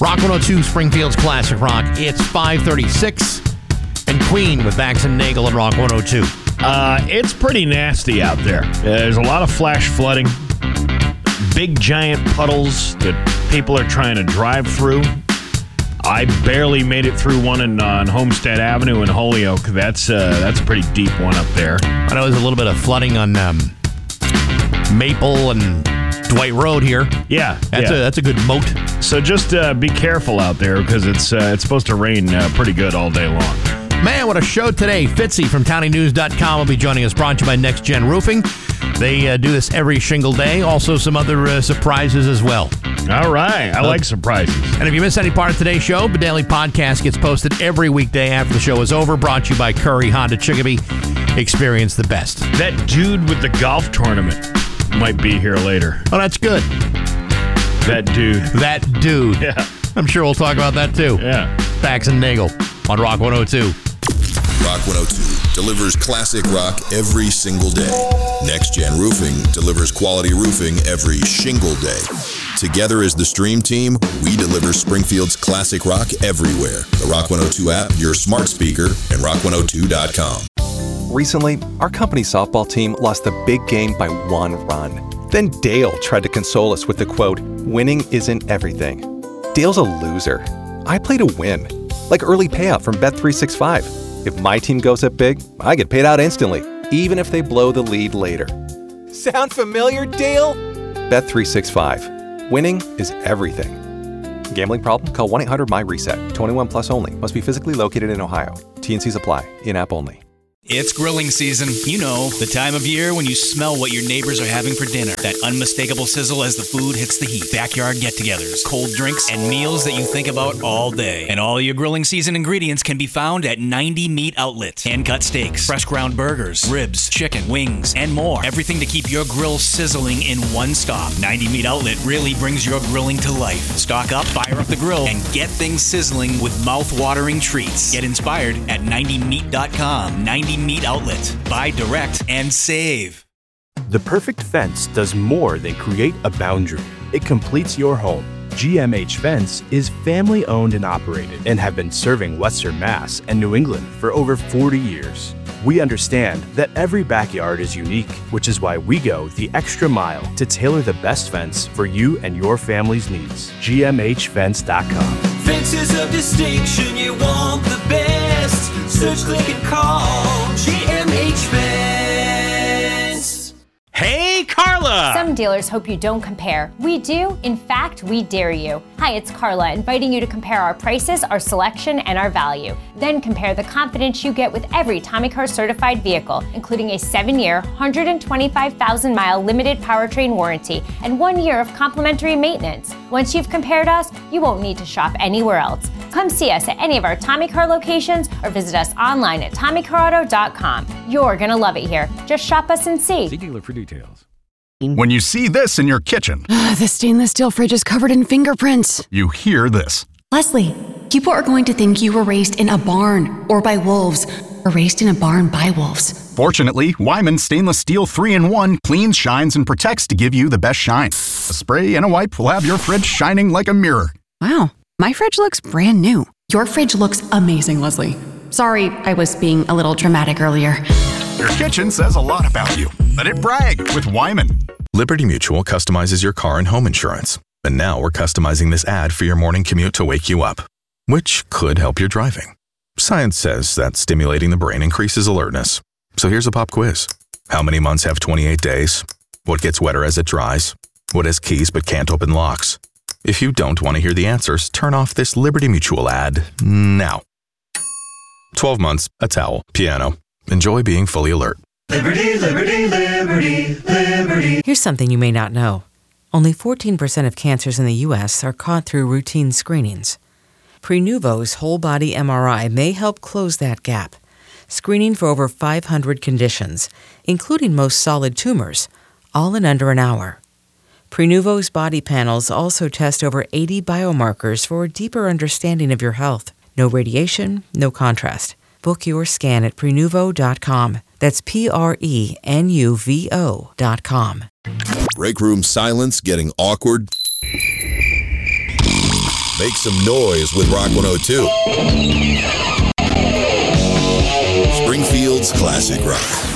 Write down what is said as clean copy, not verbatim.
Rock 102, Springfield's Classic Rock. It's 5:36. And Queen with Bax and Nagel and Rock 102. It's pretty nasty out there. There's a lot of flash flooding. Big giant puddles that people are trying to drive through. I barely made it through one on Homestead Avenue in Holyoke. That's a pretty deep one up there. I know there's a little bit of flooding on Maple and Dwight Road here. Yeah. That's a good moat. So just be careful out there because it's supposed to rain pretty good all day long. Man, what a show today. Fitzy from TowningNews.com will be joining us, brought to you by Next Gen Roofing. They do this every single day. Also, some other surprises as well. All right. I like surprises. And if you miss any part of today's show, the daily podcast gets posted every weekday after the show is over. Brought to you by Curry Honda Chicopee. Experience the best. That dude with the golf tournament might be here later. Oh, that's good. That dude. Yeah. I'm sure we'll talk about that too. Yeah. Bax and Nagel on Rock 102. Rock 102 delivers classic rock every single day. Next Gen Roofing delivers quality roofing every shingle day. Together as the Stream Team, we deliver Springfield's classic rock everywhere. The Rock 102 app, your smart speaker, and rock102.com. Recently, our company softball team lost the big game by 1 run. Then Dale tried to console us with the quote, "Winning isn't everything." Dale's a loser. I play to win. Like early payout from Bet365. If my team goes up big, I get paid out instantly, even if they blow the lead later. Sound familiar, Dale? Bet365. Winning is everything. Gambling problem? Call 1-800-MY-RESET. 21 plus only. Must be physically located in Ohio. T&Cs apply. In-app only. It's grilling season. You know, the time of year when you smell what your neighbors are having for dinner. That unmistakable sizzle as the food hits the heat. Backyard get-togethers, cold drinks, and meals that you think about all day. And all your grilling season ingredients can be found at 90 Meat Outlet. Hand-cut steaks, fresh ground burgers, ribs, chicken, wings, and more. Everything to keep your grill sizzling in one stop. 90 Meat Outlet really brings your grilling to life. Stock up, fire up the grill, and get things sizzling with mouth-watering treats. Get inspired at 90meat.com. 90 Meat Outlet. Buy direct and save. The perfect fence does more than create a boundary. It completes your home. GMH Fence is family owned and operated and have been serving Western Mass and New England for over 40 years. We understand that every backyard is unique, which is why we go the extra mile to tailor the best fence for you and your family's needs. GMHFence.com. Fences of distinction, you want the best. Search, click, and call GMH Fence. Hey, Carla! Some dealers hope you don't compare. We do. In fact, we dare you. Hi, it's Carla, inviting you to compare our prices, our selection, and our value. Then compare the confidence you get with every Tommy Car certified vehicle, including a 7-year, 125,000-mile limited powertrain warranty and 1 year of complimentary maintenance. Once you've compared us, you won't need to shop anywhere else. Come see us at any of our Tommy Car locations or visit us online at TommyCarAuto.com. You're gonna love it here. Just shop us and see. See dealer for details. When you see this in your kitchen, the stainless steel fridge is covered in fingerprints. You hear this. Leslie, people are going to think you were raised in a barn or by wolves, or raised in a barn by wolves. Fortunately, Wyman Stainless Steel 3-in-1 cleans, shines, and protects to give you the best shine. A spray and a wipe will have your fridge shining like a mirror. Wow, my fridge looks brand new. Your fridge looks amazing, Leslie. Sorry, I was being a little dramatic earlier. Your kitchen says a lot about you. Let it brag with Wyman. Liberty Mutual customizes your car and home insurance. And now we're customizing this ad for your morning commute to wake you up, which could help your driving. Science says that stimulating the brain increases alertness. So here's a pop quiz. How many months have 28 days? What gets wetter as it dries? What has keys but can't open locks? If you don't want to hear the answers, turn off this Liberty Mutual ad now. 12 months, a towel, piano. Enjoy being fully alert. Liberty, liberty, liberty, liberty. Here's something you may not know. Only 14% of cancers in the U.S. are caught through routine screenings. Prenuvo's whole-body MRI may help close that gap, screening for over 500 conditions, including most solid tumors, all in under an hour. Prenuvo's body panels also test over 80 biomarkers for a deeper understanding of your health. No radiation, no contrast. Book your scan at Prenuvo.com. That's Prenuvo.com. Break room silence getting awkward? Make some noise with Rock 102. Springfield's classic rock.